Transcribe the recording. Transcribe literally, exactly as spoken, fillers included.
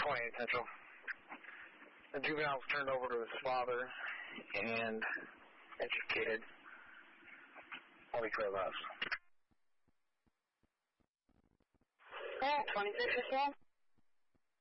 twenty Central. The juvenile was turned over to his father and educated while he drove us. Yeah, twenty-six as well.